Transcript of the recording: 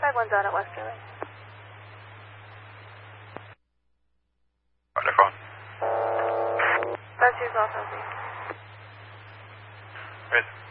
Flag 1's out at Westerly. Roger, phone. That's yours also, please. Right.